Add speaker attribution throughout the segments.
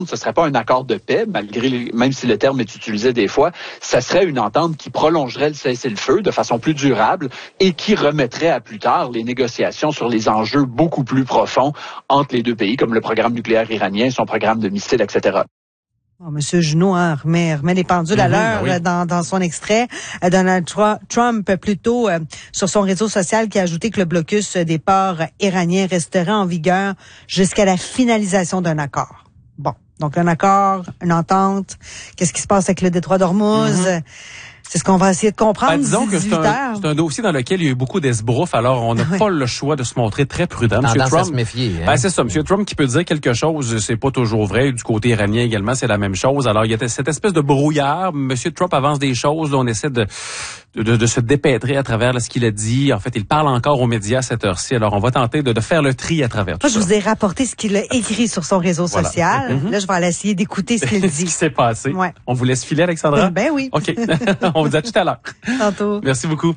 Speaker 1: ce serait pas un accord de paix, même si le terme est utilisé des fois, ça serait une entente qui prolongerait le cessez-le-feu de façon plus durable et qui remettrait à plus tard les négociations sur les enjeux beaucoup plus profonds entre les deux pays, comme le programme nucléaire iranien, son programme de missiles, etc.
Speaker 2: Monsieur Junot remet les pendules à l'heure dans son extrait. Donald Trump, plutôt, sur son réseau social, qui a ajouté que le blocus des ports iraniens resterait en vigueur jusqu'à la finalisation d'un accord. Bon, donc un accord, une entente. Qu'est-ce qui se passe avec le détroit d'Ormuz? C'est ce qu'on va essayer de comprendre.
Speaker 3: Disons que c'est un dossier dans lequel il y a eu beaucoup d'esbroufs, alors on n'a pas le choix de se montrer très prudent.
Speaker 4: Tendance Trump, à se méfier. Hein?
Speaker 3: C'est ça. M. Trump qui peut dire quelque chose, c'est pas toujours vrai. Du côté iranien également, c'est la même chose. Alors, il y a cette espèce de brouillard. M. Trump avance des choses. Là, on essaie de se dépêtrer à travers ce qu'il a dit. En fait, il parle encore aux médias à cette heure-ci. Alors, on va tenter de faire le tri à travers tout ça.
Speaker 2: Je vous ai rapporté ce qu'il a écrit sur son réseau social. Là, je vais aller essayer d'écouter ce qu'il dit.
Speaker 3: Ce qui s'est passé. Ouais. On vous laisse filer, Alexandra?
Speaker 2: Ben oui.
Speaker 3: OK. On vous dit à tout à l'heure.
Speaker 2: Tantôt.
Speaker 3: Merci beaucoup.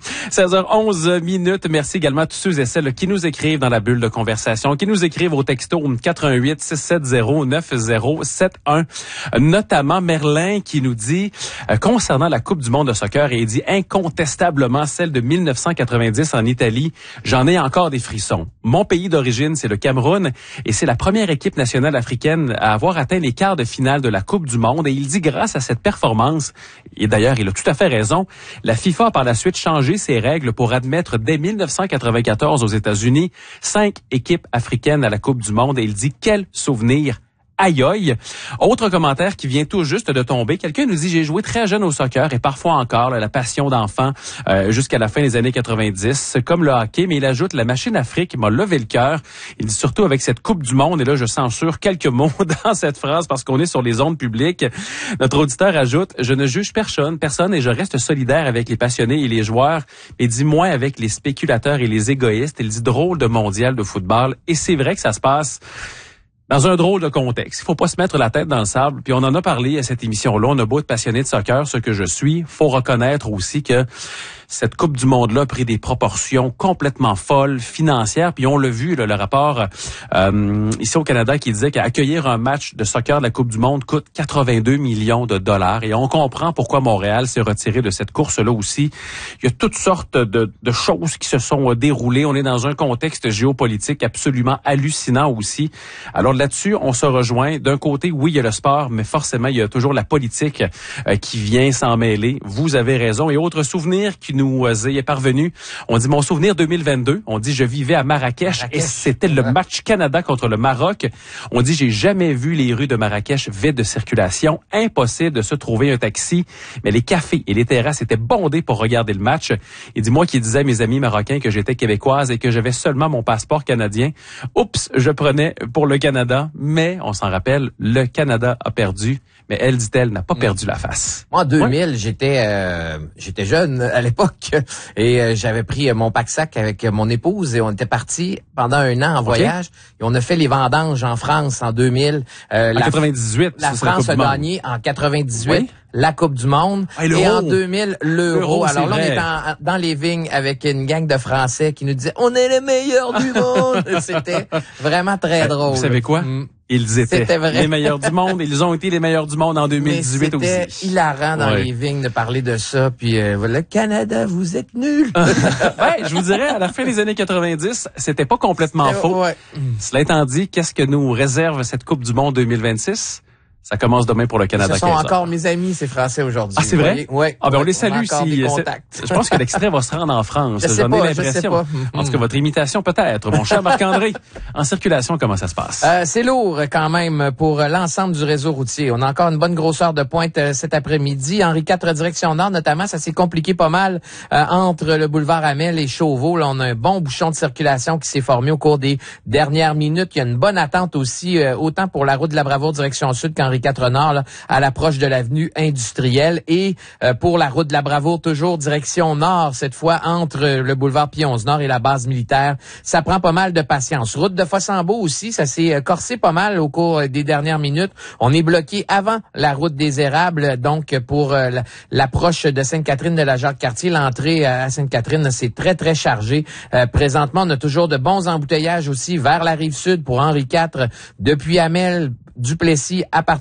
Speaker 3: 16h11. Merci également à tous ceux et celles qui nous écrivent dans la bulle de conversation, qui nous écrivent au texto 88 670 9071. Notamment Merlin qui nous dit, concernant la Coupe du monde de soccer, et il dit incontestablement celle de 1990 en Italie, j'en ai encore des frissons. Mon pays d'origine, c'est le Cameroun, et c'est la première équipe nationale africaine à avoir atteint les quarts de finale de la Coupe du monde. Et il dit, grâce à cette performance, et d'ailleurs, il a tout à fait raison, la FIFA a par la suite changé ses règles pour admettre dès 1994 aux États-Unis 5 équipes africaines à la Coupe du monde. Et il dit, quel souvenir! Aïe aïe. Autre commentaire qui vient tout juste de tomber. Quelqu'un nous dit, j'ai joué très jeune au soccer et parfois encore la passion d'enfant jusqu'à la fin des années 90, comme le hockey. Mais il ajoute, la machine Afrique m'a levé le cœur. Il dit surtout avec cette Coupe du monde. Et là, je censure quelques mots dans cette phrase parce qu'on est sur les ondes publiques. Notre auditeur ajoute, je ne juge personne et je reste solidaire avec les passionnés et les joueurs. Et dit moins avec les spéculateurs et les égoïstes. Il dit drôle de mondial de football. Et c'est vrai que ça se passe dans un drôle de contexte. Il faut pas se mettre la tête dans le sable. Puis on en a parlé à cette émission-là. On a beau être passionné de soccer, ce que je suis. Faut reconnaître aussi que cette Coupe du monde-là a pris des proportions complètement folles, financières. Puis on l'a vu, là, le rapport ici au Canada qui disait qu'accueillir un match de soccer de la Coupe du monde coûte 82 millions de dollars. Et on comprend pourquoi Montréal s'est retiré de cette course-là aussi. Il y a toutes sortes de choses qui se sont déroulées. On est dans un contexte géopolitique absolument hallucinant aussi. Alors là-dessus, on se rejoint. D'un côté, oui, il y a le sport, mais forcément, il y a toujours la politique qui vient s'en mêler. Vous avez raison. Et autre souvenir qui nous est parvenu, on dit mon souvenir 2022, on dit je vivais à Marrakech. Et c'était le match Canada contre le Maroc. On dit j'ai jamais vu les rues de Marrakech vides de circulation, impossible de se trouver un taxi, mais les cafés et les terrasses étaient bondés pour regarder le match. Il dit moi qui disais à mes amis marocains que j'étais québécoise et que j'avais seulement mon passeport canadien, oups, je prenais pour le Canada, mais on s'en rappelle, le Canada a perdu. Mais elle, dit-elle, n'a pas perdu la face.
Speaker 4: Moi, en 2000, j'étais jeune à l'époque et j'avais pris mon pack-sac avec mon épouse et on était partis pendant un an en voyage. Et on a fait les vendanges en France en 2000.
Speaker 3: En 98.
Speaker 4: La France a gagné en 98. La Coupe du monde. Et en 2000, l'Euro. Alors là, on est dans les vignes avec une gang de Français qui nous disaient « On est les meilleurs du monde! » C'était vraiment très drôle.
Speaker 3: Vous savez quoi? Ils étaient les meilleurs du monde. Ils ont été les meilleurs du monde en 2018 aussi.
Speaker 4: C'était hilarant dans les vignes de parler de ça. Puis le Canada, vous êtes nuls.
Speaker 3: Je vous dirais, à la fin des années 90, c'était pas complètement faux. Cela étant dit, qu'est-ce que nous réserve cette Coupe du monde 2026? Ça commence demain pour le Canada.
Speaker 4: Ce sont encore mes amis, ces Français aujourd'hui.
Speaker 3: Ah, c'est vrai?
Speaker 4: Oui.
Speaker 3: Ah, ben, on les salue si. Je pense que l'extrait va se rendre en France.
Speaker 4: J'en ai l'impression.
Speaker 3: Je sais pas. En tout cas, votre imitation peut-être. Mon cher Marc-André, en circulation, comment ça se passe?
Speaker 4: C'est lourd quand même pour l'ensemble du réseau routier. On a encore une bonne grosseur de pointe cet après-midi. Henri IV direction nord, notamment, ça s'est compliqué pas mal entre le boulevard Hamel et Chauveau. Là, on a un bon bouchon de circulation qui s'est formé au cours des dernières minutes. Il y a une bonne attente aussi, autant pour la route de la Bravoure direction sud qu'Henri IV Nord, là, à l'approche de l'avenue industrielle. Et pour la route de la Bravoure, toujours direction nord, cette fois entre le boulevard Pie-XI-Nord et la base militaire. Ça prend pas mal de patience. Route de Fossambeau aussi, ça s'est corsé pas mal au cours des dernières minutes. On est bloqué avant la route des Érables, donc pour l'approche de Sainte-Catherine de la Jacques-Cartier. L'entrée à Sainte-Catherine, c'est très, très chargé. Présentement, on a toujours de bons embouteillages aussi vers la Rive-Sud pour Henri IV, depuis Hamel, Duplessis, à partir